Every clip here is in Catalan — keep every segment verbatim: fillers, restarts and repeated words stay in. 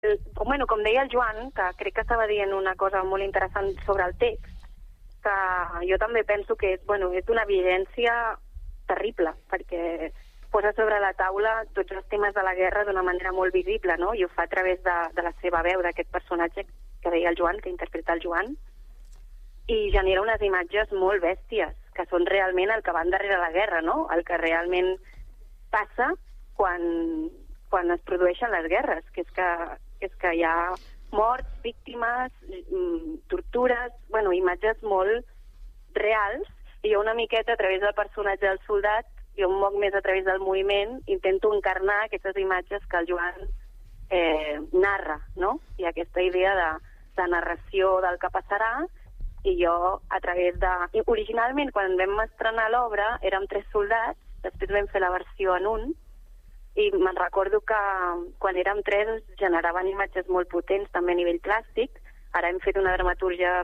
bueno, com deia el Joan, que crec que estava dient una cosa molt interessant sobre el text, que jo també penso que és, bueno, és una evidència terrible, perquè posa sobre la taula tots els temes de la guerra d'una manera molt visible, no? I ho fa a través de, de la seva veu, d'aquest personatge que deia el Joan, que interpreta el Joan, i genera unes imatges molt bèsties, que són realment el que van darrere la guerra, no? El que realment passa quan, quan es produeixen les guerres, que és que, que, és que hi ha morts, víctimes, tortures, bueno, imatges molt reals, i jo una miqueta a través del personatge del soldat, jo em moc més a través del moviment, intento encarnar aquestes imatges que el Joan eh, narra, no? I aquesta idea de, de narració del que passarà, i jo a través de... I originalment, quan vam estrenar l'obra, érem tres soldats, després vam fer la versió en un, i me'n recordo que quan érem tres generaven imatges molt potents, també a nivell plàstic. Ara hem fet una dramatúrgia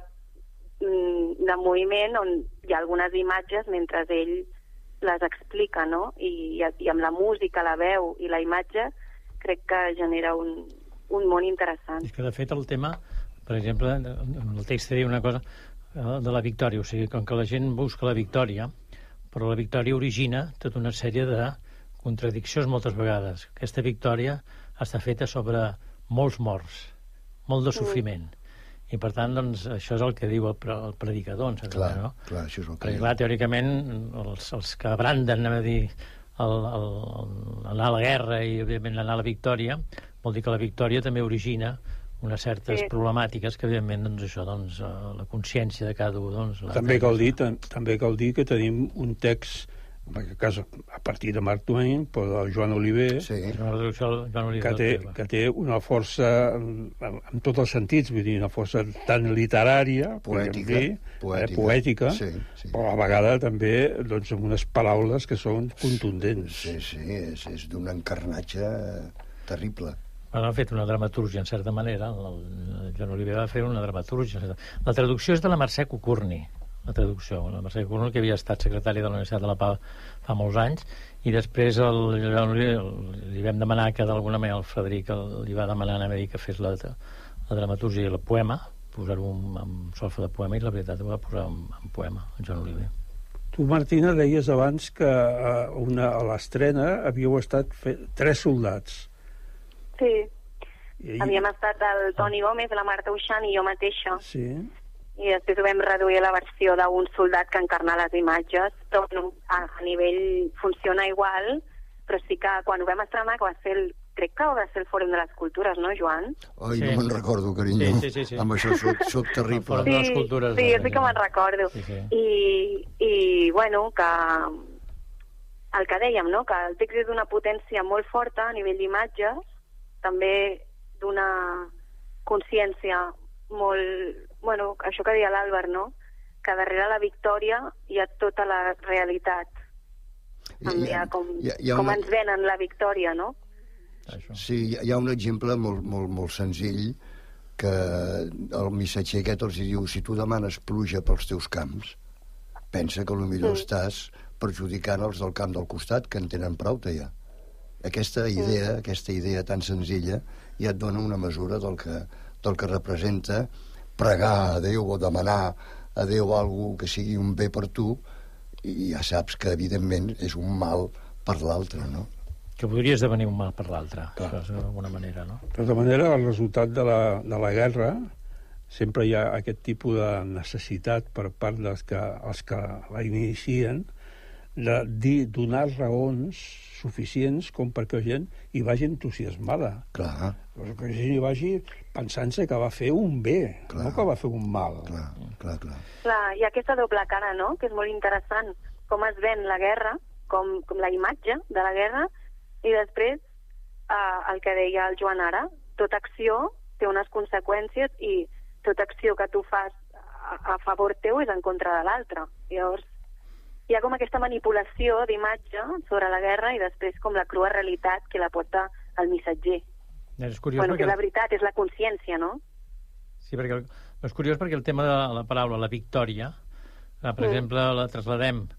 de moviment on hi ha algunes imatges mentre ell les explica, no? I, i amb la música, la veu i la imatge crec que genera un, un món interessant. És que, de fet, el tema, per exemple, en el text diu una cosa de la victòria, o sigui, com que la gent busca la victòria, però la victòria origina tota una sèrie de contradiccions moltes vegades. Aquesta victòria està feta sobre molts morts, molt de sofriment. Mm. I, per tant, doncs, això és el que diu el, el predicador, en clar, no? Clar, això és el que Perquè, clar, teòricament, els, els que branden, anem a dir, el, el, el, anar a la guerra i, evidentment, anar a la victòria, vol dir que la victòria també origina unes certes sí. problemàtiques que, evidentment, doncs, això, doncs, la consciència de cada un... Doncs, també, cal dir, també cal dir que tenim un text, en aquest cas a partir de Mark Twain, però del Joan Oliver, sí. Joan Oliver que, té, que té una força en, en tots els sentits, vull dir, una força tan literària, poètica, dir, poètica, eh, poètica sí, sí. però a la vegada també doncs, amb unes paraules que són contundents. Sí, sí, és, és d'un encarnatge terrible. Bueno, ha fet una dramatúrgia, en certa manera. El, el Joan Oliver va fer una dramatúrgia. La traducció és de la Mercè Cucurni, la traducció. La Mercè Cucurni, que havia estat secretària de la Universitat de la Pau fa molts anys, i després el, el, li vam demanar que d'alguna manera el Frederic el, li va demanar a mi que fes la, la dramatúrgia i el poema, posar-ho amb solfa de poema, i la veritat ho va posar en, en poema, el Joan Oliver. Tu, Martina, deies abans que a, una, a l'estrena havíeu estat fe... tres soldats. Sí. I... Havíem estat el Toni Gómez, la Marta Uixant i jo mateixa. Sí. I després ho vam reduir a la versió d'un soldat que encarna les imatges. Tot a, a nivell funciona igual, però sí que quan ho vam estrenar, que va ser el, crec que va ser el Fòrum de les Cultures, no, Joan? Ai, sí. no me'n recordo, carinyo. Sí, sí, sí, sí. Amb això soc, soc terrible. Sí, sí, sí, jo sí que me'n recordo. Sí, sí. I, I, bueno, que el que dèiem, no?, que el text és d'una potència molt forta a nivell d'imatges, també d'una consciència molt... Bueno, això que deia l'Àlvar, no?, que darrere la victòria hi ha tota la realitat. Hi ha, com, hi ha, hi ha com una... ens venen la victòria, no? Sí, hi ha un exemple molt, molt, molt senzill que el missatger aquest els diu: si tu demanes pluja pels teus camps, pensa que potser mm. estàs perjudicant els del camp del costat, que en tenen prou, ja. Aquesta idea, mm. aquesta idea tan senzilla ja et dona una mesura del que, del que representa pregar a Déu o demanar a Déu algú que sigui un bé per tu, i ja saps que evidentment és un mal per l'altre, no? Que podria esdevenir un mal per l'altre, d'alguna manera, no? De tota manera, el resultat de la, de la guerra sempre hi ha aquest tipus de necessitat per part dels que, els que la inicien, de dir, donar raons suficients com perquè la gent hi vagi entusiasmada. Clar. Que la gent hi vagi pensant-se que va fer un bé, clar, no que va fer un mal. Clar, clar, clar. Clar, hi ha aquesta doble cara, no?, que és molt interessant, com es ven la guerra, com, com la imatge de la guerra, i després eh, el que deia el Joan ara, tota acció té unes conseqüències i tota acció que tu fas a, a favor teu és en contra de l'altre. Llavors, hi ha com aquesta manipulació d'imatge sobre la guerra i després com la crua realitat que la porta el missatger. És curiós bueno, perquè... que la veritat és la consciència, no? Sí, perquè és curiós perquè el tema de la paraula, la victòria, per mm. exemple, la trasladem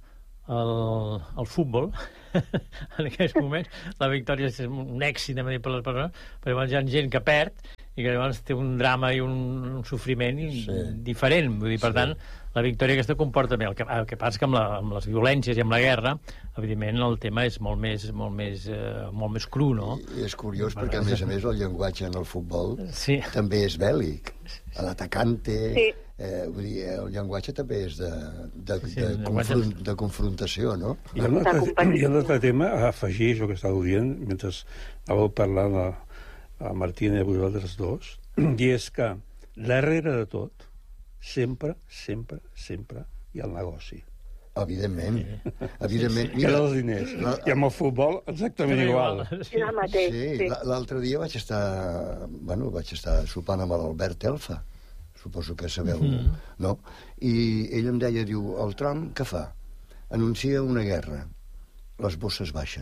el, el futbol, en aquells moments, la victòria és un èxit per les persones, però llavors hi ha gent que perd i que llavors té un drama i un, un sofriment sí. diferent. Vull dir, per sí. tant, la victòria aquesta comporta bé. El que, el que passa que amb, la, amb les violències i amb la guerra, evidentment, el tema és molt més, molt més, eh, molt més cru, no? I és curiós per perquè, a més a més, el llenguatge en el futbol sí. també és bèl·lic. L'atacante... Sí. Eh, vull dir, el llenguatge també és de, de, sí, de, confront, de confrontació, no? Hi ha un altre, hi ha un altre tema a afegir, això que estàveu dient, mentre anàveu parlant a, a Martina i a vosaltres dos, i és que darrere de tot, sempre, sempre, sempre hi ha el negoci. Evidentment. Evidentment. Mira, que els diners. La, I amb el futbol exactament igual. Sí, el mateix. Sí, sí. L'altre dia vaig estar, bueno, vaig estar sopant amb l'Albert Elfa, suposo que sabeu, mm. no? I ell em deia, diu, el Trump què fa? Anuncia una guerra. Les bosses baixen.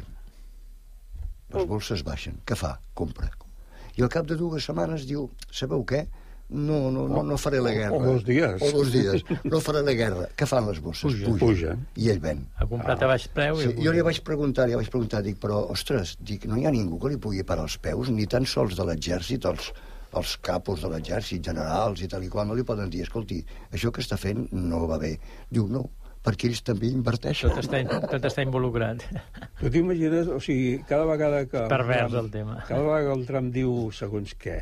Les bosses baixen. Què fa? Compra. I al cap de dues setmanes diu, sabeu què? No, no, no, no faré la guerra. O dos dies. O dos dies. No faré la guerra. Què fan les bosses? Pugen. Pugen. I ell ven. Ha comprat a baix preu. Sí, jo li vaig preguntar, li vaig preguntar, dic, però, ostres, dic, no hi ha ningú que li pugui parar els peus, ni tan sols de l'exèrcit, els, els capos de l'exèrcit, generals i tal i qual, no li poden dir, escolti, això que està fent no va bé. Diu, no, perquè ells també inverteixen. Tot està, tot està involucrat. Tu t'imagines, o sigui, cada vegada que... Pervers el tema. Cada vegada que el Trump diu segons què,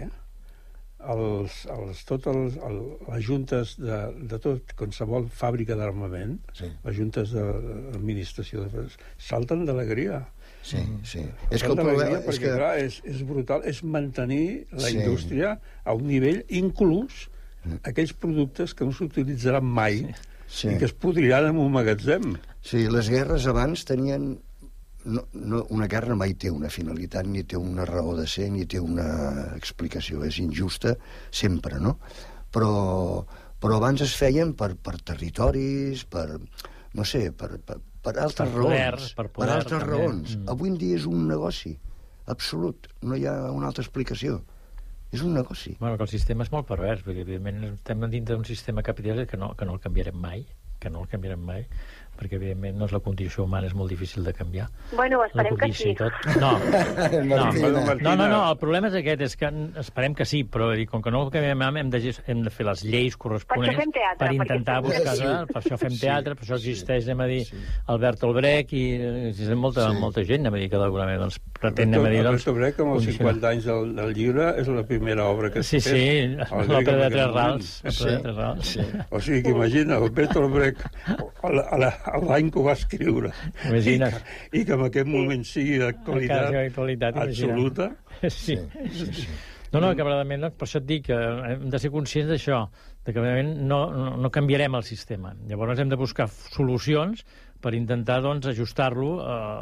els, els, tot els, el, les juntes de, de tot, qualsevol fàbrica d'armament, sí. Les juntes d'administració de, salten d'alegria. Sí, sí. És que el problema és que... Clar, és, és brutal, és mantenir la sí. indústria a un nivell, inclús aquells productes que no s'utilitzaran mai sí. i que es podriran en un magatzem. Sí, les guerres abans tenien... No, no, una guerra mai té una finalitat, ni té una raó de ser, ni té una explicació. És injusta sempre, no? Però, però abans es feien per, per territoris, per... no sé, per, per, per altres per poder, raons. Per, poder, per altres també. raons. Mm. Avui en dia és un negoci absolut. No hi ha una altra explicació. És un negoci. Bueno, que el sistema és molt pervers, perquè evidentment estem dintre d'un sistema capitalista que no, que no el canviarem mai, que no el canviarem mai, perquè evidentment no és la condició humana, és molt difícil de canviar. Bueno, esperem que sí. Tot. No. No. no, no, no, el problema és aquest, és que esperem que sí, però com que no ho canviem hem de, hem de fer les lleis corresponents per, teatre, per intentar buscar... Sí. Per això fem teatre, per això existeix, anem a dir, sí. Albert Olbrech, i existeix molta, sí. molta gent, anem a dir, que d'alguna manera doncs, pretén, anem a dir... Albert Olbrech, amb els cinquanta anys del, del llibre, és la primera obra que sí, sí, l'òpera de Tres Rals. Sí. De Rals. Sí. O sigui que imagina, Albert Olbrech, a la l'any que ho va escriure i que, i que en aquest moment sigui de qualitat, qualitat absoluta sí. Sí, sí. no, no, que verdaderament per això et dic que hem de ser conscients d'això, de que no, no, no canviarem el sistema, llavors hem de buscar solucions per intentar doncs, ajustar-lo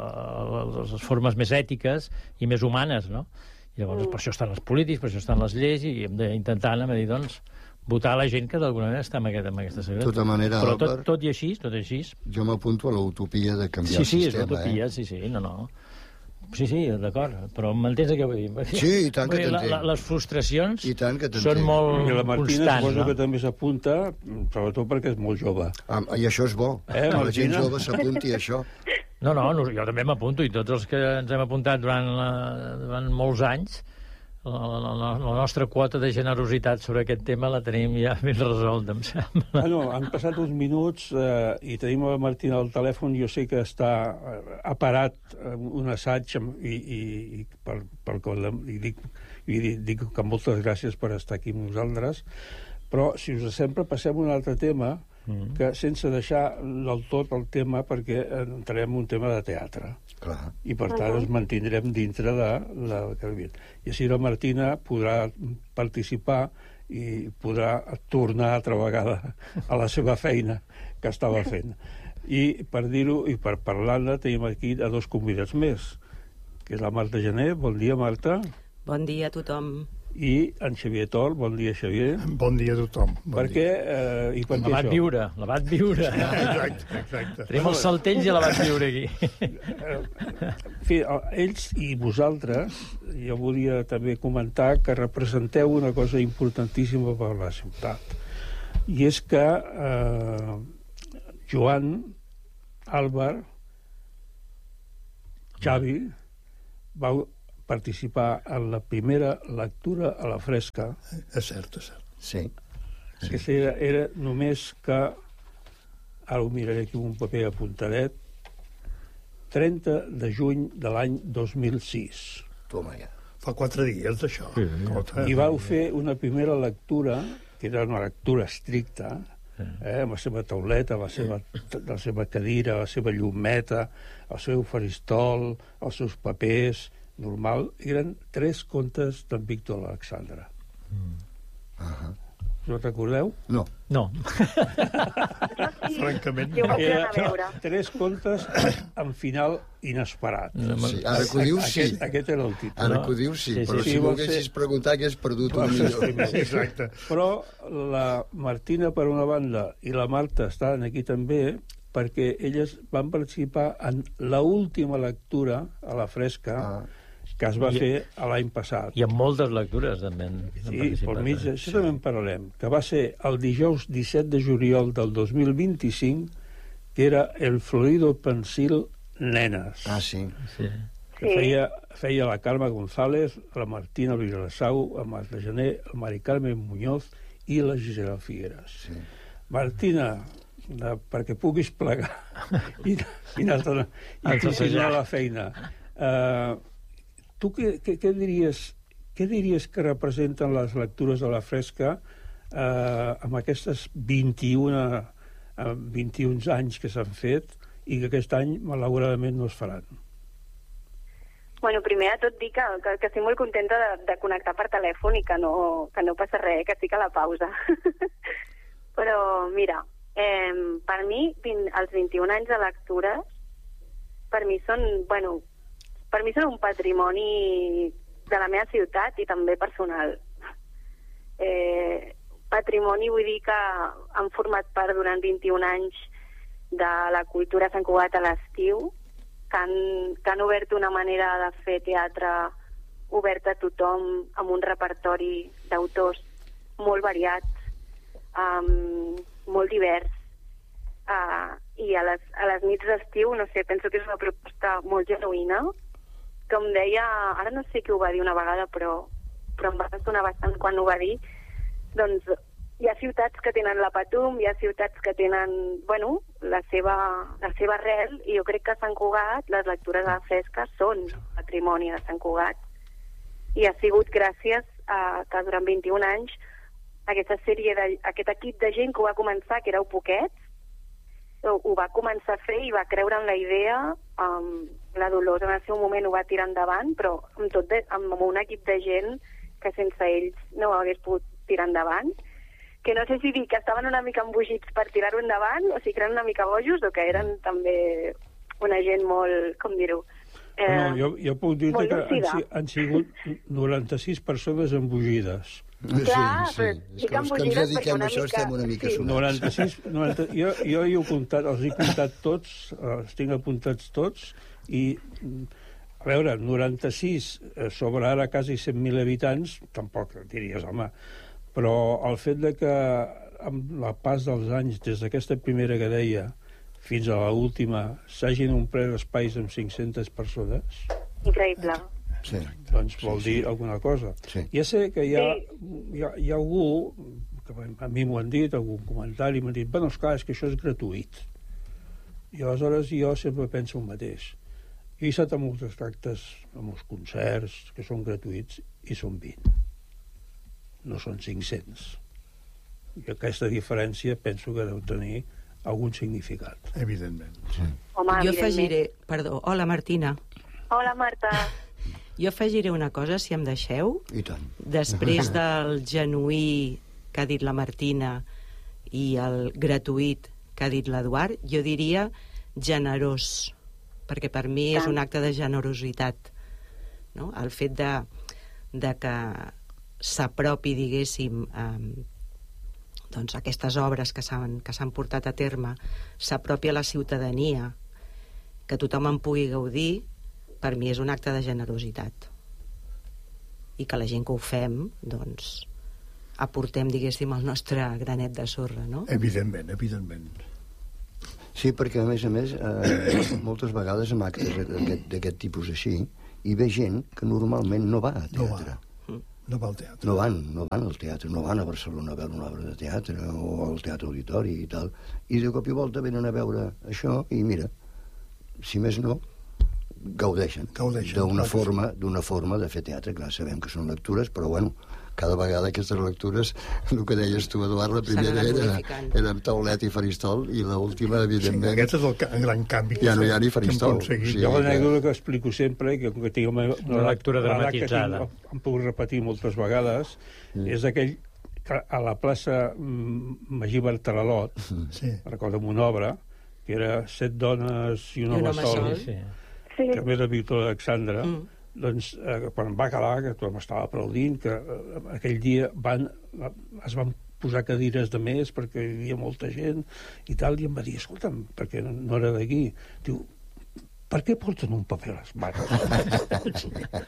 a les formes més ètiques i més humanes, no? I llavors mm. per això estan els polítics, per això estan les lleis i hem d'intentar anar a dir, doncs, votar a la gent que d'alguna manera està en, aquest, en aquesta seguretat. De tota manera, però tot, Albert, tot i així, tot i així... Jo m'apunto a l'utopia de canviar sí, sí, el sistema. Sí, sí, és l'utopia, eh? sí, sí, no, no. Sí, sí, d'acord, però m'entens què vull dir? Sí, i tant que t'entenc. Les frustracions I tant que són molt I la Martina constants. Suposo no? que també s'apunta, sobretot perquè és molt jove. Ah, I això és bo. Eh, la gent jove s'apunti a això. No, no, jo també m'apunto, i tots els que ens hem apuntat durant, la, durant molts anys, la, la, la nostra quota de generositat sobre aquest tema la tenim ja ben resolta, em sembla. Ah, no, han passat uns minuts eh, i tenim la Martina al telèfon. Jo sé que està eh, ha parat eh, un assaig i, i, i, per, per, i, dic, i dic que moltes gràcies per estar aquí amb nosaltres, però si us sembla passem a un altre tema mm. que sense deixar del tot el tema, perquè entrarem en un tema de teatre. Clar. I per tant ens mantindrem dintre de la que i així la Martina podrà participar i podrà tornar altra vegada a la seva feina que estava fent. I per dir-ho i per parlar-ne tenim aquí a dos convidats més, que és la Marta Gené. Bon dia, Marta. Bon dia a tothom. I en Xavier Tol. Bon dia, Xavier. Bon dia a tothom. Bon per què? Eh, i per la què van això? viure, la van viure. Exacte, exacte. Tenim els saltells i la van viure aquí. En fi, ells i vosaltres, jo volia també comentar que representeu una cosa importantíssima per la ciutat. I és que eh, Joan Àlvar, Xavi, vau participar en la primera lectura a la fresca. És cert, és cert. Sí. Que era, era només que, ara ho miraré aquí amb un paper apuntadet, trenta de juny de l'any dos mil sis. Toma ja. Fa quatre dies, d'això. Sí, sí. I vau fer una primera lectura, que era una lectura estricta, eh, amb la seva tauleta, la seva, la seva cadira, la seva llumeta, el seu faristol, els seus papers, normal. Eren tres contes d'en Víctor Alexandre. Mm. Uh-huh. Us ho recordeu? No. No. Francament, Jo ho vaig Era anar a veure. tres contes amb final inesperat. Sí, ara que ho dius, sí. Aquest, aquest era el títol. Ara No. que ho dius, sí, Sí, sí, però sí, si vol volguessis ser- preguntar hagués perdut un Vol ser milió. primer. exacte. Però la Martina, per una banda, i la Marta estaven aquí també, perquè elles van participar en l'última lectura a la fresca Ah. que es va I- fer l'any passat. I amb moltes lectures, també. han Sí, participat, pel mig, eh? això també en parlarem, que va ser el dijous disset de juliol del dos mil vint-i-cinc, que era el Florido Pensil Nenes, Ah, sí. Sí. que Sí. feia, feia la Carme González, la Martina Vilassau, la Marta Gené, el Mari Carmen Muñoz i la Gisela Figueres. Sí. Martina, de, perquè puguis plegar i, i anar-te'n i A continuar passejar. la feina. Uh, tu què, què, què, diries, què diries que representen les lectures de la fresca uh, amb aquestes vint-i-un, uh, vint-i-un anys que s'han fet i que aquest any, malauradament, no es faran? Bueno, primer de tot dir que, que, que estic molt contenta de, de connectar per telèfon i que no, que no passa res, que estic a la pausa. Però, mira, eh, per mi, vint, els vint-i-un anys de lectures, per mi són, bueno, per mi són un patrimoni de la meva ciutat i també personal. Eh, patrimoni vull dir que han format part durant vint-i-un anys de la cultura a Sant Cugat a l'estiu, que han, que han obert una manera de fer teatre obert a tothom, amb un repertori d'autors molt variat, um, molt divers. Uh, I a les, a les nits d'estiu, no sé, penso que és una proposta molt genuïna, que em deia, ara no sé qui ho va dir una vegada, però, però em va sonar bastant quan ho va dir, doncs hi ha ciutats que tenen la Patum, hi ha ciutats que tenen, bueno, la seva, la seva arrel, i jo crec que a Sant Cugat les lectures a la fresca són patrimoni de Sant Cugat. I ha sigut gràcies a que durant vint-i-un anys aquesta sèrie de, aquest equip de gent que ho va començar, que éreu poquets, ho, ho va començar a fer i va creure en la idea. Um, la Dolors en el seu moment ho va tirar endavant, però amb, tot de, amb un equip de gent que sense ells no ho hagués pogut tirar endavant, que no sé si dir que estaven una mica embogits per tirar-ho endavant, o si que eren una mica bojos, o que eren també una gent molt, com dir-ho... Eh, no, jo, jo puc dir-te que han, lucida. han sigut noranta-sis persones embogides. Clar, sí, però sí. És dic que els que ens embolides perquè dediquem una a això mica- estem una mica sí. sonats. noranta-sis, noranta, jo, jo hi he comptat, els he comptat tots, els tinc apuntats tots, i, a veure, noranta-sis sobre ara quasi cent mil habitants, tampoc diries, home, però el fet de que amb el pas dels anys, des d'aquesta primera que deia fins a l'última, s'hagin omplert espais amb cinc-centes persones, Increïble. Sí. doncs vol Sí, sí. dir alguna cosa. Sí. Ja sé que hi ha, Sí. hi ha, hi ha algú, que a mi m'ho han dit, algun comentari, m'han dit, bueno, esclar, és que això és gratuït. I aleshores jo sempre penso el mateix. Jo he estat a molts tractes, a molts concerts, que són gratuïts, i són vint. No són cinc-cents. I aquesta diferència penso que deu tenir algun significat. Evidentment. Sí. Home, Jo evidentment. afegiré... Perdó, hola Martina. Hola, Marta. Jo afegiré una cosa, si em deixeu. I tant. Després del genuí que ha dit la Martina i el gratuït que ha dit l'Eduard, jo diria generós, perquè per mi és un acte de generositat, no? El fet de, de que s'apropi, diguéssim, eh, doncs aquestes obres que s'han que s'han portat a terme, s'apropi a la ciutadania, que tothom en pugui gaudir, per mi és un acte de generositat. I que la gent que ho fem, doncs, aportem, diguéssim, el nostre granet de sorra, no? Evidentment, evidentment. Sí, perquè, a més a més, eh, moltes vegades amb actes d'aquest tipus així, hi ve gent que normalment no va a teatre. No va, no va al teatre. No van, no van al teatre, no van a Barcelona a veure una obra de teatre o al Teatre Auditori i tal. I de cop i volta venen a veure això i mira, si més no, gaudeixen, Gaudeixen, d'una clar que forma, d'una forma de fer teatre. Clar, sabem que són lectures, però bueno, cada vegada aquestes lectures, el que deies tu, Eduard, la primera era, era amb taulet i faristol, i l'última, Sí, evidentment... aquest és el, ca- el gran canvi. Ja no hi ha ni que hem faristol. aconseguit. Sí, Jo que- l'anècdota que explico sempre, que, que tinc una, Una lectura dramatitzada. Que tinc, em puc repetir moltes vegades, Mm. és aquell que a la plaça mm, Magí Bartaralot, Sí. recorda'm una obra, que era Set dones i un I un home home sol, sol. Sí. Sí, que ve de Víctor Alexandre, Mm. doncs, eh, quan va acabar, que tothom estava aplaudint, que eh, aquell dia van, es van posar cadires de més perquè hi havia molta gent i tal, i em va dir, escolta'm, perquè no, no era d'aquí, diu, per què porten un paper a les mans?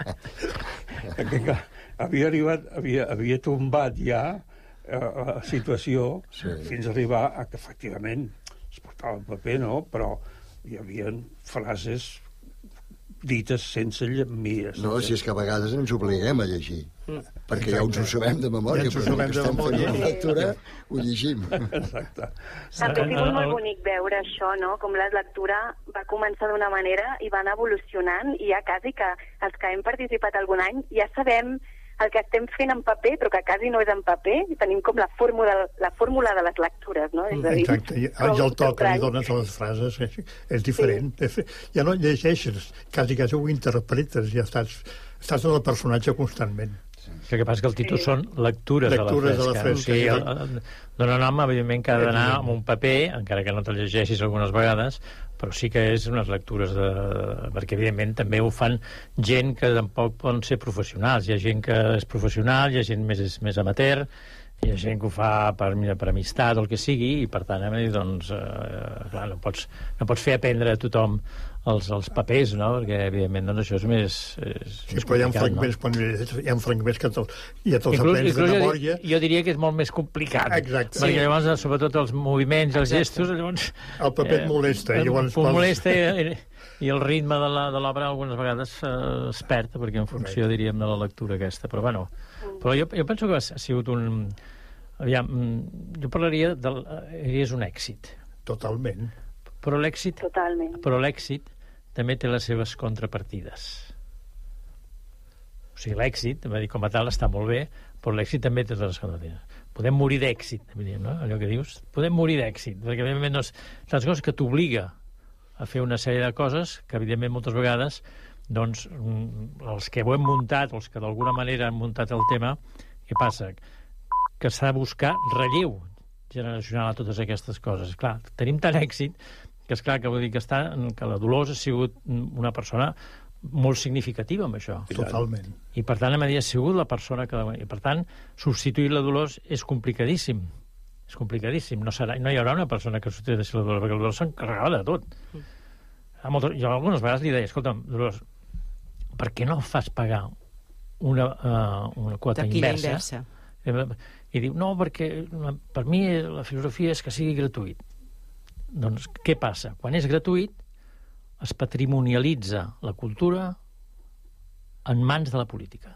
Perquè, clar, havia arribat, havia, havia tombat ja eh, la situació Sí. fins a arribar a que efectivament es portava el paper, no? Però hi havia frases dites sense llamires. No, si és que a vegades ens obliguem a llegir, perquè ja ens ho sabem de memòria, Ja ens ho però sabem que de estem fent memòria. una lectura, ho llegim. Exacte. també ha sigut el- molt el- bonic veure això, no? Com la lectura va començar d'una manera i va anar evolucionant, i ja quasi que els que hem participat algun any ja sabem el que estem fent en paper, però que quasi no és en paper, i tenim com la fórmula, la fórmula de les lectures, no? És a dir, Exacte, i, com i el to que li estrany. dones a les frases és, és diferent. Sí. Ja no llegeixes, quasi quasi ho interpretes, ja estàs, estàs en el personatge constantment. El que passa que el títol Sí. són lectures, Lectures de la fresca. O sigui, el, el, dona nom, evidentment, que ha d'anar amb un paper, encara que no te'l llegeixis algunes vegades, però sí que és unes lectures de... perquè, evidentment, també ho fan gent que tampoc poden ser professionals. Hi ha gent que és professional, hi ha gent més, més amateur, hi ha gent que ho fa per, mira, per amistat o el que sigui, i per tant, eh, doncs, eh, clar, no pots, no pots fer aprendre a tothom els, els papers, no? Perquè, evidentment, doncs, això és més... És Sí, més però hi ha complicat, fragments, quan hi ha fragments que te'l, ja te'ls Inclús, aprens de inclús jo, memòria. di- jo diria que és molt més complicat. Exacte. Perquè Sí. llavors, sobretot els moviments i els gestos, llavors... El paper et molesta, i llavors Ho vols- molesta i, i el ritme de la- de l'obra algunes vegades eh, es perd, perquè en funció, diríem, de la lectura aquesta. Però, bueno, però jo, jo penso que ha sigut un... Aviam, mm, jo parlaria del... eh, és un èxit. Totalment. Però l'èxit Totalment. però l'èxit també té les seves contrapartides. O sigui, l'èxit, va dir, com a tal, està molt bé, però l'èxit també té les contrapartides. Podem morir d'èxit, no? Allò que dius. Podem morir d'èxit, perquè, evidentment, no és... les coses que t'obliga a fer una sèrie de coses que, evidentment, moltes vegades, doncs, mm, els que ho hem muntat, els que d'alguna manera han muntat el tema, què passa? Que s'ha de buscar relleu generacional a totes aquestes coses. Clar, tenim tant èxit que és clar que vull dir que, està, que la Dolors ha sigut una persona molt significativa amb això. Totalment. I per tant, a mi ha sigut la persona que... I per tant, substituir la Dolors és complicadíssim. És complicadíssim. No, serà, no hi haurà una persona que substitueixi la Dolors, perquè la Dolors s'encarregava de tot. A moltes, jo algunes vegades li deia, escolta'm, Dolors, per què no fas pagar una, uh, una quota Taquilla inversa? inversa. I diu, no, perquè per mi la filosofia és que sigui gratuït. Doncs què passa? Quan és gratuït es patrimonialitza la cultura en mans de la política.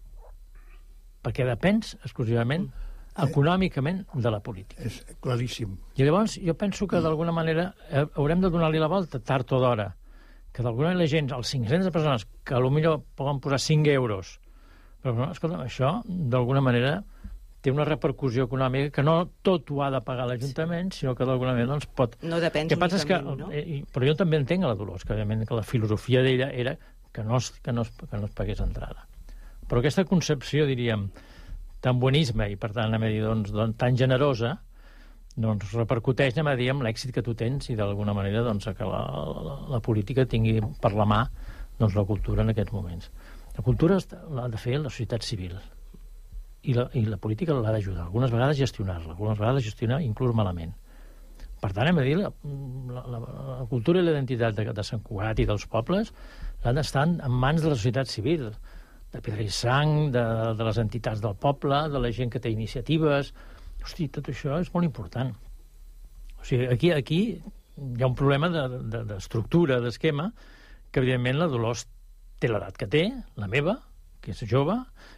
Perquè depens exclusivament econòmicament de la política. És claríssim. I llavors jo penso que d'alguna manera eh, haurem de donar-li la volta tard o d'hora, que d'alguna manera la gent, els cinc-centes persones que potser poden posar cinc euros, però escolta, això d'alguna manera té una repercussió econòmica que no tot ho ha de pagar l'Ajuntament, sinó que d'alguna manera doncs, pot... No depèn que passa és que, únicament, no? eh, però jo també entenc a la Dolors, que, òbviament, que la filosofia d'ella era que no, es, que, no es, que no es pagués entrada. Però aquesta concepció, diríem, tan bonisme i, per tant, anem a dir, doncs, doncs, tan generosa, doncs repercuteix, anem a dir, amb l'èxit que tu tens i, d'alguna manera, doncs, que la, la, la política tingui per la mà doncs, la cultura en aquests moments. La cultura l'ha de fer la societat civil. I la, i la política l'ha d'ajudar. Algunes vegades gestionar-la, algunes vegades gestionar inclús malament. Per tant, hem de dir, la, la, la, la cultura i la identitat de, de Sant Cugat i dels pobles l'han d'estar en mans de la societat civil, de Pedra i Sang, de, de les entitats del poble, de la gent que té iniciatives. Hosti, tot això és molt important. O sigui, aquí, aquí hi ha un problema d'estructura, de, de, d'esquema, que evidentment la Dolors té l'edat que té, la meva, que és jove,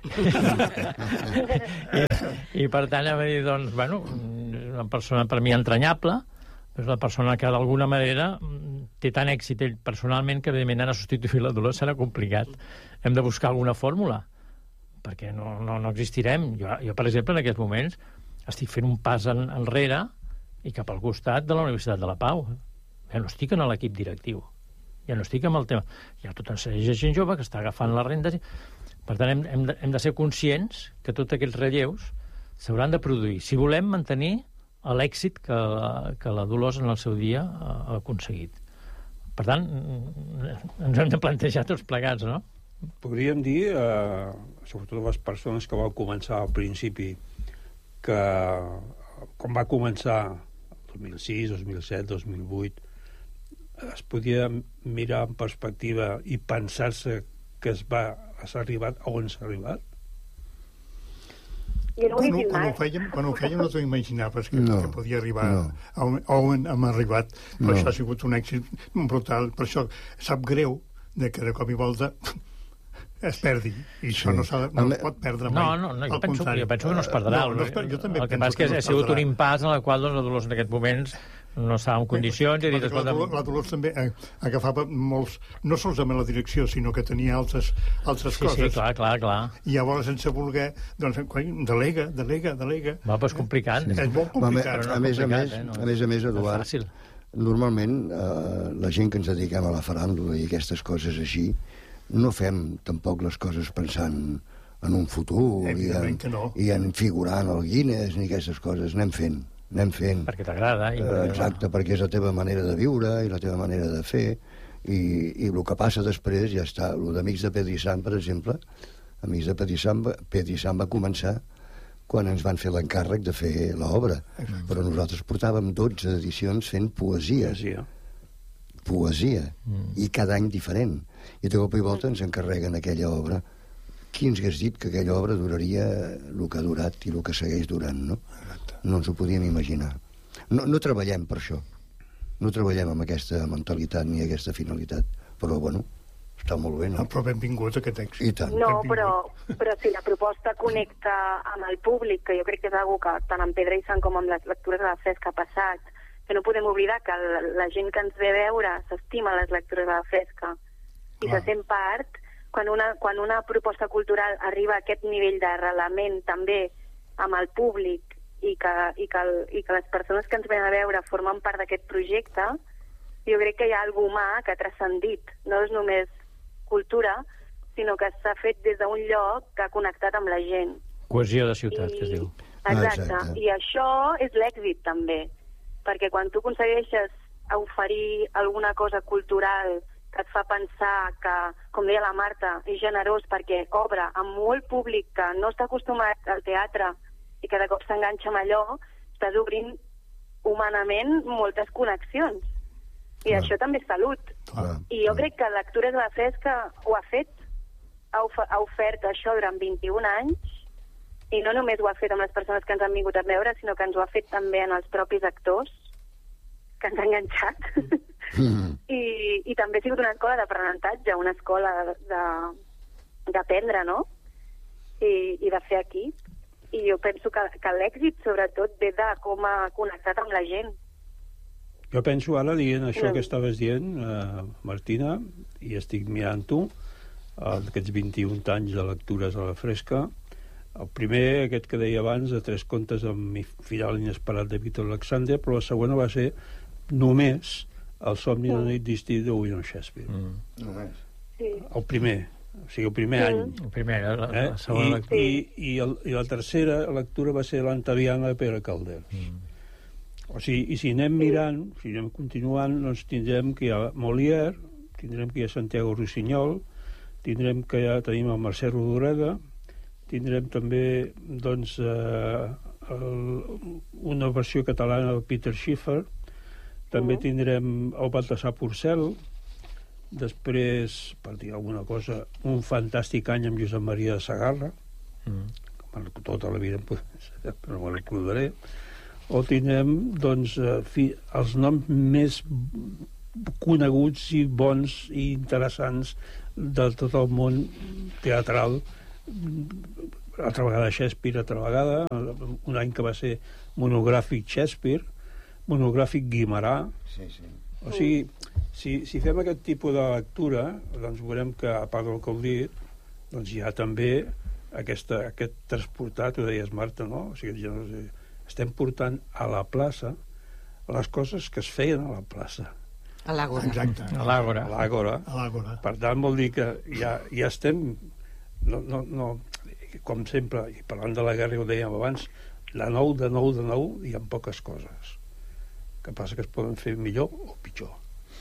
I, i per tant va dir, doncs, bueno, una persona per mi entranyable, és una persona que d'alguna manera té tant èxit ell personalment que evidentment anar a substituir la Dolors serà complicat. Hem de buscar alguna fórmula, perquè no, no, no existirem. Jo, jo, per exemple, en aquests moments estic fent un pas en, enrere i cap al costat de la Universitat de la Pau. Ja no estic en l'equip directiu. Ja no estic amb el tema. Hi ha tota una sèrie de gent jove que està agafant les rendes. Per tant, hem, hem, de, hem de ser conscients que tots aquests relleus s'hauran de produir si volem mantenir l'èxit que la, que la Dolors en el seu dia ha, ha aconseguit. Per tant, ens hem de plantejar tots plegats, no? Podríem dir, eh, sobretot les persones que vau començar al principi, que quan va començar dos mil sis, dos mil set, dos mil vuit, es podia mirar en perspectiva i pensar-se que es va, s'ha arribat a on s'ha arribat? Jo no ho Quan, he quan, ho mai. fèiem, quan ho fèiem no t'ho imaginaves que, No, que podia arribar no. a on, a on hem arribat. Per No. això ha sigut un èxit brutal. Per això sap greu de que de cop i volta es perdi. I això Sí. no, s'ha, no Home, es pot perdre No, mai. no, no jo, Al penso, contrari. jo penso que no es perdrà. No, no es per, jo també el que penso passa és que, no ha es sigut un perdrà. impàs en el qual doncs, la Dolors en aquests moments no estava en condicions i ha dit, Perquè la, Dolors, la Dolors també eh, agafava molts, no solament la direcció, sinó que tenia altres, altres sí, coses. sí, clar, clar, clar. I llavors, sense voler, doncs, quan, delega, delega, delega. Va, però és complicat. És molt Home, complicat. Però no a, més a, complicat, més, eh, no a més a més, no és Eduard, fàcil. normalment eh, la gent que ens dediquem a la faràndula i aquestes coses així, no fem tampoc les coses pensant en un futur i Evidentment en, que no. i en figurar en el Guinness ni aquestes coses. Anem fent, anem fent. Perquè t'agrada. I... Eh, exacte, perquè és la teva manera de viure i la teva manera de fer i, i el que passa després ja està. El d'Amics de Pedrisant, per exemple, Amics de Pedrisant, Pedrisant va començar quan ens van fer l'encàrrec de fer l'obra, però nosaltres portàvem dotze edicions fent poesia Poesia. poesia Mm. i cada any diferent, i de cop i volta ens encarreguen aquella obra. Qui ens hagués dit que aquella obra duraria el que ha durat i el que segueix durant, no? No ens ho podíem imaginar. No, no treballem per això. No treballem amb aquesta mentalitat ni aquesta finalitat. Però, bueno, està molt bé, no? Però benvingut aquest èxit. I tant. No, Benvingut. però, però si la proposta connecta amb el públic, que jo crec que és una que tant en Pedra i Sant com amb les lectures de la Fresca ha passat, que no podem oblidar que la, la gent que ens ve a veure s'estima les lectures de la Fresca i Clar. se sent part. Quan una, quan una proposta cultural arriba a aquest nivell d'arrelament també amb el públic i que, i, que el, i que les persones que ens venen a veure formen part d'aquest projecte, jo crec que hi ha alguna humà que ha transcendit. No és només cultura, sinó que s'ha fet des d'un lloc que ha connectat amb la gent. Cohesió de ciutat, I... que es diu. Exacte. Exacte. I això és l'èxit, també. Perquè quan tu aconsegueixes oferir alguna cosa cultural que et fa pensar que, com deia la Marta, és generós perquè obre amb molt públic que no està acostumat al teatre i que de cop s'enganxa amb allò, estàs obrint humanament moltes connexions. I Clar. això també és salut. Clar, I jo clar. crec que Lectures de la Fresca ho ha fet, ha, of ha ofert això durant vint-i-un anys, i no només ho ha fet amb les persones que ens han vingut a veure, sinó que ens ho ha fet també en els propis actors, que ens ha enganxat. Mm. I, I també ha sigut una escola d'aprenentatge, una escola d'aprendre, no? I, I de fer equip. I jo penso que, que l'èxit, sobretot, ve de com ha connectat amb la gent. Jo penso ara, dient això No. que estaves dient, eh, Martina, i estic mirant-ho, eh, d'aquests vint-i-un anys de lectures a la Fresca, el primer, aquest que deia abans, de Tres contes amb mi final inesperat de Víctor Alexander, però la segona va ser només El somni de la nit d'estiu de William Shakespeare. Mm. Només. Sí. El primer, o sigui, el primer Mm. any. El primer, la, la, Eh? la segona I, lectura. i, i, el, I la tercera lectura va ser l'Antaviana de Pere Calders. Mm. O sigui, i si anem mirant, si anem continuant, doncs tindrem que hi ha Molière, tindrem que hi ha Santiago Rossinyol, tindrem que ja tenim el Mercè Rodoreda, tindrem també, doncs, eh, el, una versió catalana del Peter Schiffer, també Mhm. tindrem el Baltasar Porcel, després, per dir alguna cosa, un fantàstic any amb Josep Maria de Sagarra, Mm. com tota la vida, pues, però no me recordaré. o tindrem doncs, eh, fi, els noms més coneguts i bons i interessants de tot el món teatral. Altra vegada Shakespeare, altra vegada, un any que va ser monogràfic Shakespeare, monogràfic Guimarà. Sí, sí. O sigui, si, si fem aquest tipus de lectura, doncs veurem que, a part del que heu dit, doncs hi ha també aquesta, aquest transportat, ho deies, Marta, no? O sigui, ja no sé, estem portant a la plaça les coses que es feien a la plaça. A l'Àgora. Exacte. A l'Àgora. A l'Àgora. A l'Àgora. Per tant, vol dir que ja, ja estem... No, no, no, com sempre, i parlant de la guerra, ho dèiem abans, de nou, de nou, de nou, hi ha poques coses. Que passa que es poden fer millor o pitjor.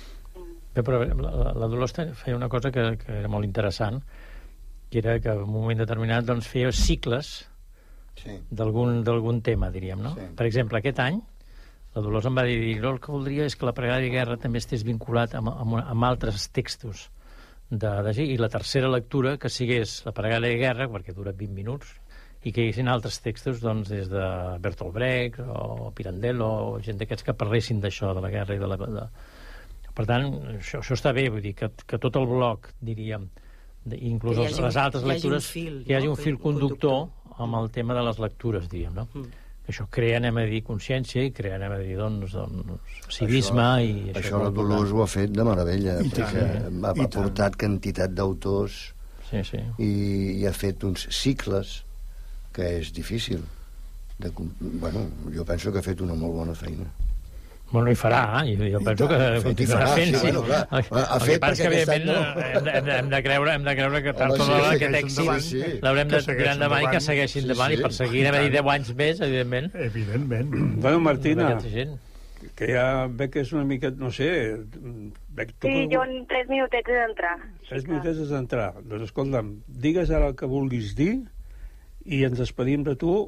Bé, però la, la Dolors feia una cosa que, que era molt interessant, que era que en un moment determinat doncs, feia cicles Sí. d'algun tema, diríem, no? Sí. Per exemple, aquest any, la Dolors em va dir, jo el que voldria és que la pregària de guerra també estés vinculat amb, amb, amb altres textos de, de, i la tercera lectura que sigués la pregària de guerra, perquè dura vint minuts, i que hi haguessin altres textos doncs, des de Bertolt Brecht o Pirandello o gent d'aquests que parlessin d'això, de la guerra i de la... De... Per tant, això, això està bé, vull dir, que, que tot el bloc, diríem, de, inclús els, les altres lectures, fil, que hi hagi no? un fil conductor amb el tema de les lectures, diríem, no? Mm. Això crea, anem a dir, consciència i crea, anem a dir, doncs, doncs civisme això, i... Això, això la Dolors ho ha fet de meravella, I perquè tant, ha, i ha portat quantitat d'autors sí, sí. i, i ha fet uns cicles que és difícil. De, bueno, jo penso que ha fet una molt bona feina. Bueno, hi farà, eh? jo, jo penso que continuarà fent, sí. Bueno, clar, el, ha el fet que passa que, evidentment, no. hem, de, hem, de creure, hem de creure que tard o Home, sí, d'hora sí, aquest que èxit endavant, sí. l'haurem de Que tirar endavant i que segueixi Sí, endavant sí. i per seguir, anem a dir, deu anys més, evidentment. Evidentment. Bueno, Martina, Aquesta gent. que ja veig que és una mica, no sé... Veig, tu Sí, que- jo en tres minutets he d'entrar. Tres minutets has d'entrar. Doncs escolta'm, digues ara el que vulguis dir i ens despedim de tu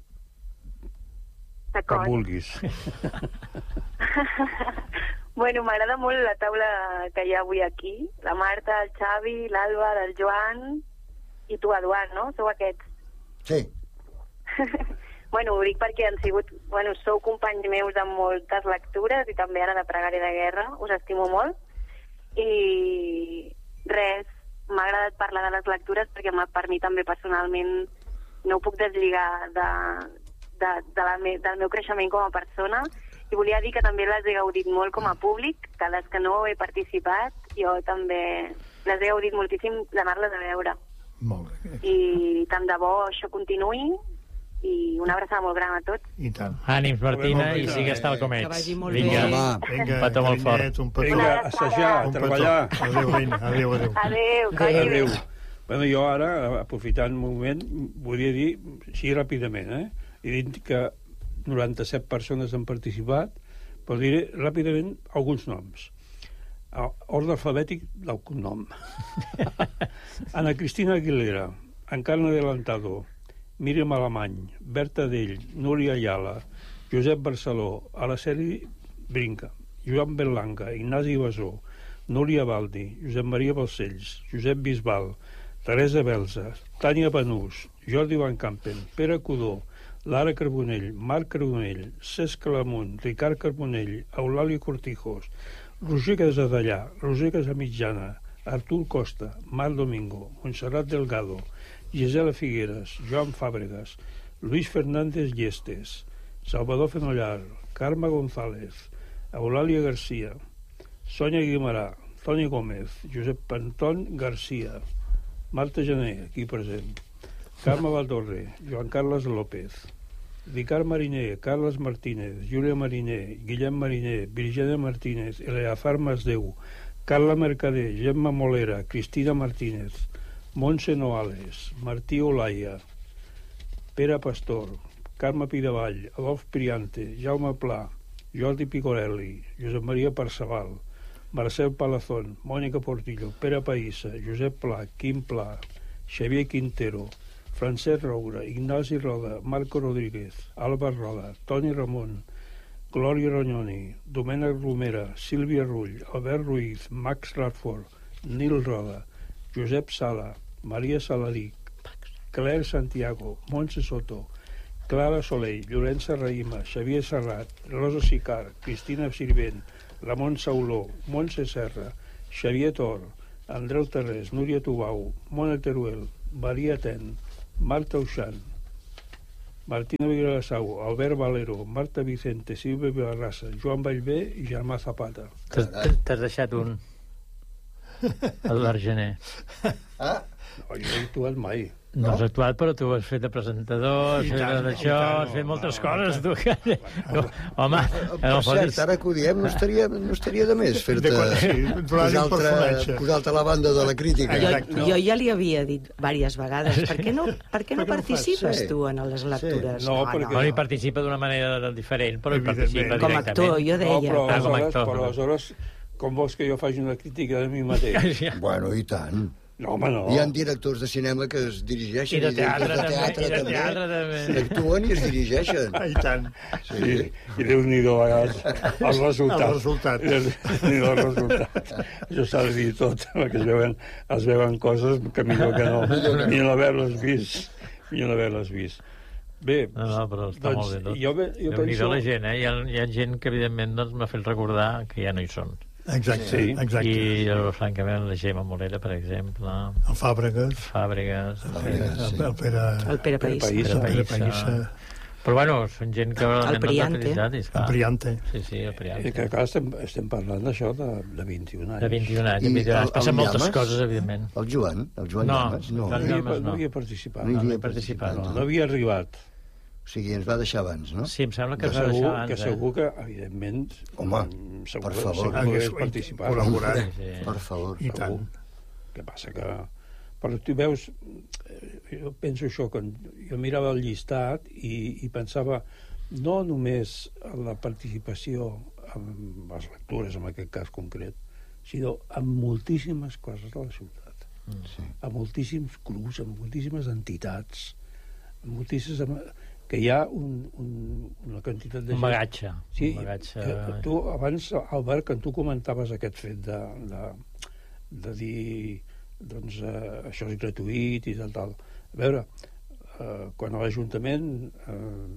quan D'acord. vulguis. Bueno, m'agrada molt la taula que hi ha avui aquí. La Marta, el Xavi, l'Alba, el Joan i tu, Eduard, no? Sou aquests. Sí. Bueno, ho dic perquè han sigut... Bueno, sou companys meus de moltes lectures i també ara de Pregària de Guerra. Us estimo molt. I res, m'ha agradat parlar de les lectures perquè per mi també personalment no ho puc deslligar de, de, de la me, del meu creixement com a persona. I volia dir que també les he gaudit molt com a públic, que les que no he participat, jo també les he gaudit moltíssim d'anar-les a veure. Molt bé. I tant de bo això continuï i una abraçada molt gran a tots. I tant. Ànims, Martina, Molt bé, i sigues tal com ets. Que vagi molt Vinga. bé. Home, Vinga, Un petó molt fort. carinyet, un petó. Vinga, a assajar, a Un petó. treballar. Adéu, reina. Adéu, adéu. Adéu, que vagi bé. Adéu. Bueno, jo ara, aprofitant un moment, volia dir, així ràpidament, eh? He dit que noranta-set persones han participat, però diré ràpidament alguns noms. Ordre alfabètic del cognom. Ana Cristina Aguilera, Encarna Adelantado, Míriam Alemany, Berta Dell, Núria Ayala, Josep Barceló, Araceli Brinca, Joan Berlanga, Ignasi Basó, Núria Baldi, Josep Maria Balcells, Josep Bisbal, Teresa Belza, Tània Banús, Jordi Van Campen, Pere Codó, Lara Carbonell, Marc Carbonell, Cesc Calamunt, Ricard Carbonell, Eulàlia Cortijos, Roger Casadellà, Roger Casamitjana, Artur Costa, Marc Domingo, Montserrat Delgado, Gisela Figueres, Joan Fàbregas, Luis Fernández Llestes, Salvador Fenollar, Carme González, Eulàlia Garcia, Sònia Guimarà, Toni Gómez, Josep Anton Garcia, Marta Jané, aquí present, Carme Valtorre, Joan Carles López, Ricard Mariner, Carles Martínez, Júlia Mariner, Guillem Mariner, Virginia Martínez, Eleazar Masdeu, Carla Mercader, Gemma Molera, Cristina Martínez, Montse Noales, Martí Olaia, Pere Pastor, Carme Pidavall, Adolf Priante, Jaume Pla, Jordi Picorelli, Josep Maria Parceval, Marcel Palazón, Mònica Portillo, Pere Païssa, Josep Pla, Quim Pla, Xavier Quintero, Francesc Roura, Ignasi Roda, Marco Rodríguez, Alba Roda, Toni Ramon, Glòria Rognoni, Domènec Romera, Sílvia Rull, Albert Ruiz, Max Radford, Nil Roda, Josep Sala, Maria Saladic, Claire Santiago, Montse Soto, Clara Soleil, Llorenç Serrahima, Xavier Serrat, Rosa Sicart, Cristina Sirvent, Ramon Sauló, Montse Serra, Xavier Tor, Andreu Terrés, Núria Tubau, Mona Teruel, Maria Ten, Marta Uixant, Martina Vilassau, Albert Valero, Marta Vicente, Silvia Vilarrasa, Joan Vallvé i Germà Zapata. T'has deixat un... l'Argener. Ah, No, jo no he actuat mai. No has actuat, però tu has fet de presentador, has fet d'això, has fet moltes coses, tu. Home, per cert, ara que ho diem, no estaria, no estaria de més fer-te posar-te posar a la banda de la crítica. Jo, jo ja li havia dit diverses vegades, per què no, per què no participes tu en les lectures? No, perquè- Bueno, hi participa d'una manera diferent, però hi participa Com a directament. actor, jo No, deia. però Ah, com a aleshores, actor. però aleshores, com vols que jo faci una crítica de mi mateix? Bueno, i tant. No, home, no. Hi ha directors de cinema que es dirigeixen I de teatre, de també, teatre, i de també. teatre, també. Actuen i es dirigeixen. I tant. Sí, i Déu-n'hi-do, eh, el resultat. El resultat. Déu-n'hi-do el resultat. Això s'ha de dir tot, perquè es veuen, es veuen coses que millor que no. Ni l'haver-les vist. Ni l'haver-les vist. Bé, No, no, però està doncs, molt bé tot. jo, ve- jo Déu-n'hi-do penso... la gent, eh? Hi ha, hi ha gent que, evidentment, doncs, m'ha fet recordar que ja no hi són. Exacte, Sí. exacte. I, jo, francament, la Gemma Morera, per exemple, El Fàbregas, Fàbregas... Fàbregas. el, el Pere... El Pere País. País. el Pere País, Païssa, Però, bueno, són gent que realment El Priante. no t'ha felicitat. i, el esclar, Priante. Sí, sí, el I Priante. que, clar, estem, estem parlant d'això de, de vint-i-un anys. De vint-i-un anys, I de vint-i-un anys. el- Passen el moltes Llamas? coses, evidentment. El Joan, el Joan No, Llamas, no. Joan No havia, Llamas, no no. havia participat. No No, hi no havia he participat, participat, no. No havia arribat. O sigui, ens va deixar abans, no? Sí, em sembla que Que es va segur, deixar abans. que segur que, evidentment... Home, mm, segur, per que- favor. Segur que Hagués hagués participat. col·laborat. Eh? Sí. Per favor. I tant. Què passa que... Però tu veus, eh, jo penso això, quan jo mirava el llistat i, i pensava no només en la participació en les lectures, en aquest cas concret, sinó en moltíssimes coses de la ciutat. Sí. A moltíssims clubs, a moltíssimes entitats, a moltíssimes... que hi ha un, un, una quantitat de Un bagatge. Sí, un bagatge... que tu abans, Albert, que tu comentaves aquest fet de, de, de dir doncs eh, això és gratuït i tal, tal. A veure, eh, quan a l'Ajuntament eh,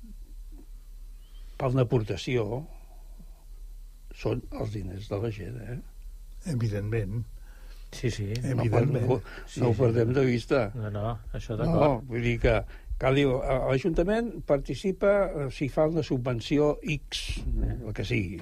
fa una aportació són els diners de la gent, eh? Evidentment. Sí, sí. No, Evidentment. no, no ho perdem de vista. No, no, això No, d'acord. vull dir que cal dir, l'Ajuntament participa eh, si fa una subvenció X, eh, el que sigui.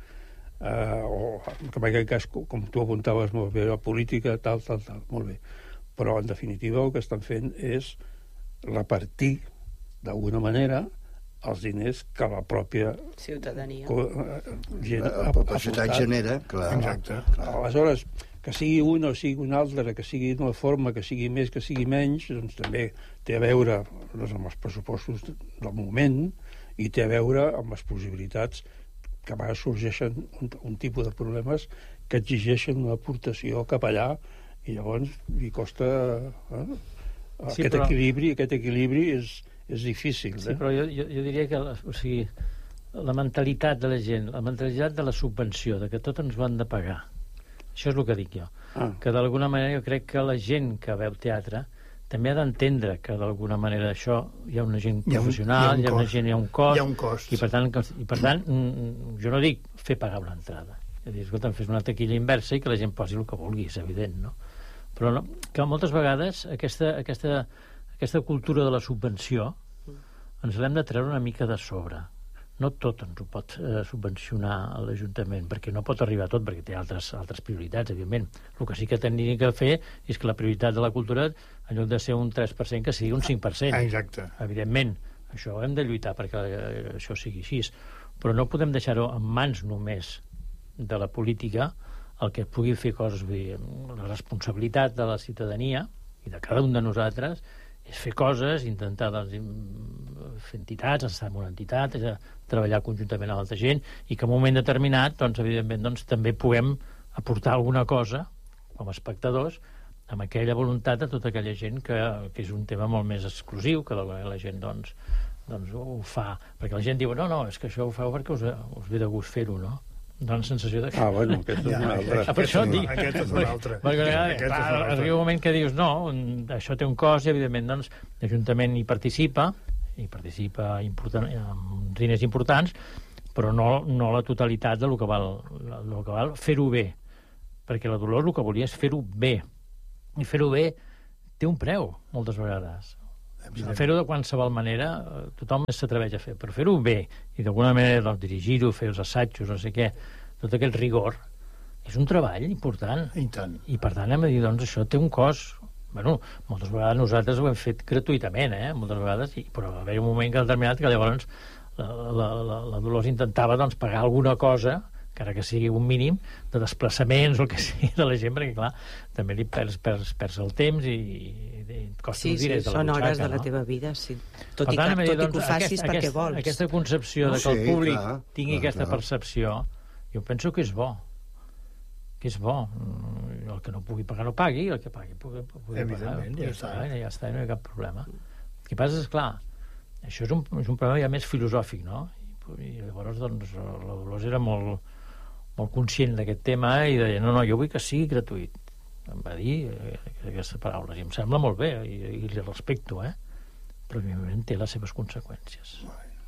Eh, o, que en aquest cas, com tu apuntaves molt bé, la política, tal, tal, tal, molt bé. Però, en definitiva, el que estan fent és repartir, d'alguna manera, els diners que la pròpia Ciutadania. co- eh, gent La, ha, la ha societat aportat. genera, clar. Exacte. Aleshores, que sigui un o sigui un altre, que sigui d'una forma, que sigui més, que sigui menys, doncs també té a veure doncs, amb els pressupostos del moment i té a veure amb les possibilitats que a vegades sorgeixen un, un tipus de problemes que exigeixen una aportació cap allà i llavors li costa... Eh? Sí, Aquest però- equilibri, aquest equilibri és, és difícil. Sí, Eh? però jo, jo, jo diria que la, o sigui, la mentalitat de la gent, la mentalitat de la subvenció, de que tot ens ho han de pagar, això és el que dic jo. Ah. Que d'alguna manera jo crec que la gent que veu teatre també ha d'entendre que d'alguna manera això hi ha una gent Hi ha un- professional, hi ha un hi ha una cost. gent, hi ha un cost, Hi ha un cost. i per tant, que, i per tant mm, jo no dic fer pagar una entrada. És a dir, escolta, fes una taquilla inversa i que la gent posi el que vulgui, és evident, no? Però no, que moltes vegades aquesta, aquesta, aquesta cultura de la subvenció ens l'hem de treure una mica de sobre. No tot ens ho pot eh, subvencionar a l'Ajuntament, perquè no pot arribar a tot, perquè té altres, altres prioritats, evidentment. El que sí que tindria que fer és que la prioritat de la cultura, en lloc de ser un tres per cent, que sigui un cinc per cent. Ah, exacte. Evidentment, això hem de lluitar perquè eh, això sigui així. Però no podem deixar-ho en mans només de la política, el que pugui fer coses, vull dir, la responsabilitat de la ciutadania i de cada un de nosaltres és fer coses, intentar doncs, fer entitats, estar en una entitat, és a treballar conjuntament amb altra gent i que en un moment determinat, doncs, evidentment, doncs, també puguem aportar alguna cosa com a espectadors amb aquella voluntat de tota aquella gent que, que és un tema molt més exclusiu, que d'alguna manera la gent doncs, doncs ho fa, perquè la gent diu no, no, és que això ho feu perquè us, us ve de gust fer-ho, no? Dona la sensació de que... Ah, bueno, aquest és Ja, un altre. Ah, per això et dic. Aquest és un altre. Perquè, Aquest és clar, un altre. arriba un moment que dius no, un- això té un cost i evidentment doncs, l'Ajuntament hi participa i participa important, amb diners importants, però no, no la totalitat del que val, el que val fer-ho bé, perquè la Dolors el que volia és fer-ho bé, i fer-ho bé té un preu, moltes vegades. Fer-ho de qualsevol manera, tothom s'atreveix a fer, però fer-ho bé, i d'alguna manera doncs, dirigir-ho, fer els assajos, no sé què, tot aquest rigor, és un treball important. I tant. I per tant hem de dir, doncs, això té un cost. Bueno, moltes vegades nosaltres ho hem fet gratuïtament, eh? Moltes vegades, i, però va haver un moment que determinat que llavors la, la, la, la Dolors intentava doncs, pagar alguna cosa, encara que sigui un mínim, de desplaçaments o el que sigui de la gent, perquè, clar, també li perds, perds, perds el temps i, i et costa sí, uns diners sí, de la són butxaca, hores de la no? teva vida, sí. Tot, Per i, tant, que, dir, tot doncs, i que ho facis aquest, perquè aquest, vols. Aquesta concepció de que Sí, el públic clar, tingui clar, aquesta clar. percepció, jo penso que és bo. Que és bo. El que no pugui pagar no pagui, el que pagui pugui, pugui Evidentment, pagar. ja està. Pagar, ja està, no hi ha cap problema. El que passa és, clar, això és un, és un problema ja més filosòfic, no? I, i llavors, doncs, la Dolors era molt, molt conscient d'aquest tema i deia, no, no, jo vull que sigui gratuït. Em va dir eh, aquestes paraules, i em sembla molt bé, i, i li respecto, eh? Però, evidentment, té les seves conseqüències.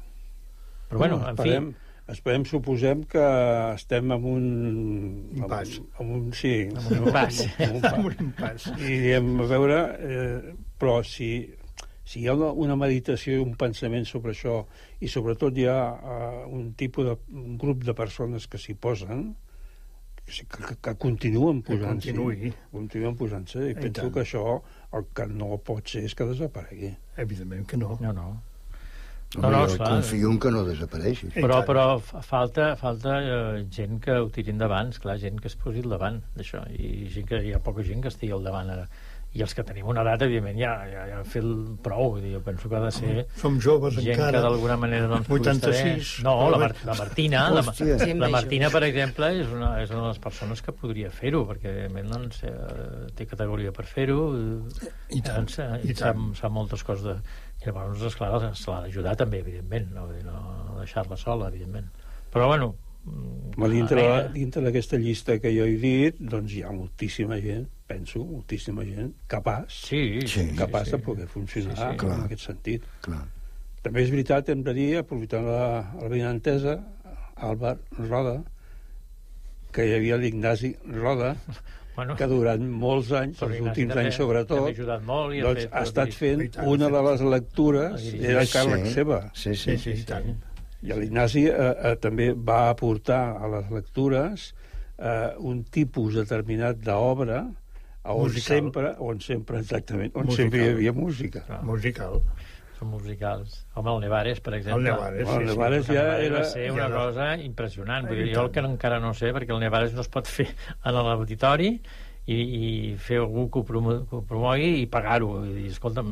Però, bueno, en fi... Esperem, esperem, suposem que estem en un... Impàs. En, en un, sí. En un impàs. En un, Amb un impàs. I diem, a veure, eh, però si, si hi ha una, una meditació i un pensament sobre això, i sobretot hi ha uh, un tipus de un grup de persones que s'hi posen, que, que, que continuen posant-s'hi, continuï. continuen posant-se, i I penso tant. que això el que no pot ser és que desaparegui. Evidentment que no. No, no. No, No, no, jo esclar. confio en que no desapareixi. I Però, tant. però fa- falta, falta eh, gent que ho tiri endavant, esclar, gent que es posi al davant d'això, i gent que hi ha poca gent que estigui al davant ara. I els que tenim una edat, evidentment, ja, ja, ja han fet el prou. Vull dir, jo penso que ha de ser Som joves gent encara. que d'alguna manera doncs, pugui estar bé. vuitanta-sis. No, la, Mar la Martina, la, Ma- Hòstia. Sí, la amb Martina, ells. per exemple, és una, és una de les persones que podria fer-ho, perquè, evidentment, doncs, eh, té categoria per fer-ho, eh, I tant, doncs, eh, i i sap, tant. sap moltes coses de... I llavors, esclar, se l'ha d'ajudar també, evidentment, no, Vull dir, no deixar-la sola, evidentment. Però, bueno... mm, Ma dintre, a la, dintre d'aquesta llista que jo he dit, doncs hi ha moltíssima gent, penso, moltíssima gent capaç, Sí, Sí, capaç sí, de poder funcionar Sí, sí, en clar. aquest sentit. Clar. També és veritat, hem de dir, aprofitant la, la benentesa, Àlvar Roda, que hi havia l'Ignasi Roda, Bueno, que durant molts anys, però els Ignasi últims també- anys sobretot, també ha ajudat molt i ha doncs fet- ha estat fent I tant, una ha de fet- les lectures, dirigir. era càrrec Sí, seva. Sí, sí, Sí, sí, i tant. I l'Ignasi eh, eh, també va aportar a les lectures eh, un tipus determinat d'obra on Musical. sempre, on sempre, exactament, on Musical. sempre hi havia música. Clar. Musical. són musicals. Home, el Nevares, per exemple. El Nevares, Bueno, el sí, Nevares sí. ja Va era... ser una ja era- cosa impressionant. Vull dir, I jo el tant. que encara no sé, perquè el Nevares no es pot fer en l'auditori i, i fer algú que ho, promo que ho promogui i pagar-ho. Vull dir, escolta'm,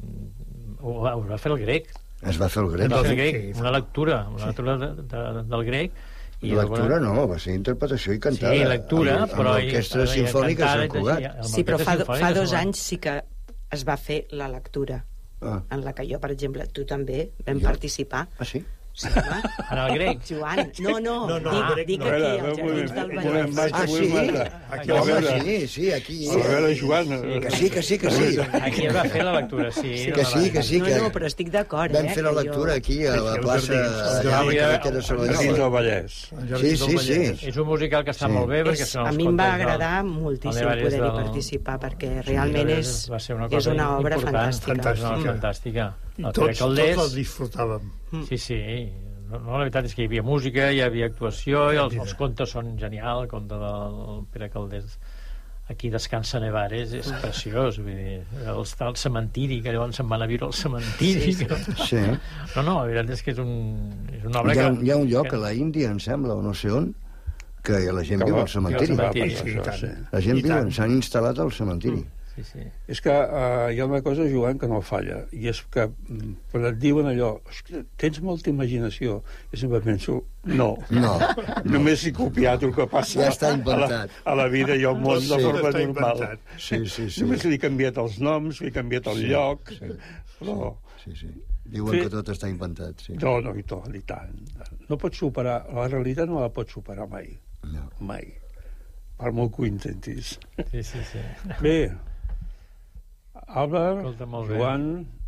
ho, va- ho va fer el grec. Es va fer el Es grec. va fer el Sí, grec, sí. una lectura, una lectura de, de, del grec. I Lectura no, va ser interpretació i cantada. Sí, lectura, amb, però... Amb l'Orquestra i- Simfònica de cantada, Sant Cugat. i- amb Sí, però fa, l'Orquestra fa Simfònica de dos Sant Cugat. anys sí que es va fer la lectura, Ah, en la que jo, per exemple, tu també vam Jo? participar. ah sí? Sí, home. En el grec. Joan, no, no, No, no, dic, grec dic no. aquí, A als veure, Jardins del un moment, Vallès. vaig- Ah, vull sí? matar. Aquí A Home, veure, sí, sí, aquí... a veure, Joan... Que sí, que sí, que sí. Aquí es va fer la lectura, sí. Sí, que sí, que sí. No, que no, però estic d'acord, eh? Vam fer la que lectura jo- aquí a la Aquí, als plaça Jardins, als allà a la Jardins. carretera Jardins Cerdanyola. del Vallès. El Jardí Sí, del sí, Vallès. sí. És un musical que està Sí. molt bé, perquè És, són a els mi em va contes del- agradar el moltíssim Nevares poder-hi del- participar, perquè realment Sí, és, va ser una és cosa una obra important, fantàstica. És una obra Fantàstica. fantàstica. I El tots, Pere Calders... tots el disfrutàvem. Sí, sí. No, no, la veritat és que hi havia música, hi havia actuació, i els, els contes són genials. El conte del Pere Calders, aquí descansa Nevares, és preciós. Vull dir, el, està al cementiri, que llavors se'n van a viure al cementiri. Sí. No, no, la veritat és que és, un, és una obra Hi ha, que... hi ha un lloc que, a la Índia, em sembla, o no sé on, que la gent Que viu va- al cementiri. que va- cementiri. Sí, Sí, i això, tant. sí. La gent I viu, tant. s'han instal·lat al cementiri. Sí, sí. És que uh, hi ha una cosa, Joan, que no falla, i és que mm, quan et diuen allò, "Hòstia, tens molta imaginació", jo sempre penso, no, No. només he copiat el que passa Ja està a, la, inventat. a la vida i al món Sí. de forma Està normal. inventat. Sí, sí, sí. Només li he canviat els noms, li he canviat el Sí, lloc, sí, però... Sí, sí. Diuen Sí. que tot està inventat, sí. No, no, i tot, i tant. No pots superar, la realitat no la pots superar mai, No. mai, per molt que ho intentis. Sí, sí, sí. Bé, Àlvar, Escolta, molt bé. Joan,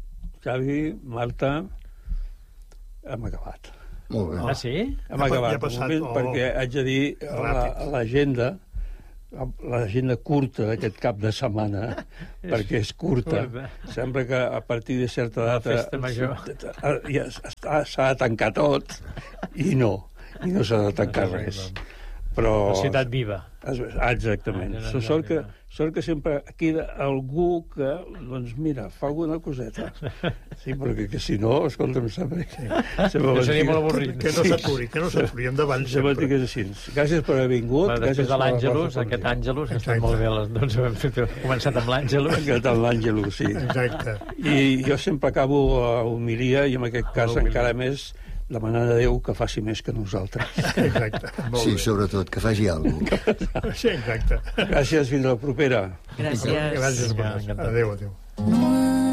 Xavi, Marta, hem acabat. Molt bé. Ah, sí? Hem Ja acabat, ha passat, moment, oh, perquè haig de dir la- l'agenda, l'agenda curta d'aquest cap de setmana, perquè és curta. Curta. Sembla que a partir de certa La data festa major. ja està- s'ha de tancar tot, i no, i no s'ha de tancar res. Però... La ciutat viva. Ah, exactament. Ah, So, sort, que, sort que sempre queda algú que, doncs mira, fa alguna coseta. Sí, perquè que si no, escolta'm, sempre... sempre Seria molt avorrit. Que no s'aturi, que no s'aturi, endavant Sempre sempre. que és així. Gràcies per haver vingut. Bueno, després gràcies de per la l'Àngelus, vostra aquest companyia. Àngelus, ha Exacte. estat molt bé a les dotze, hem fet, hem començat amb l'Àngelus. Aquest és l'Àngelus, sí. Exacte. I jo sempre acabo a homilia, i en aquest cas homilia. encara més, demanant a Déu que faci més que nosaltres. Exacte. Molt Sí, bé. sobretot, que faci alguna cosa. Sí, exacte. Gràcies, fins la propera. Gràcies. Gràcies. Vinga, encantat. Adéu, adéu.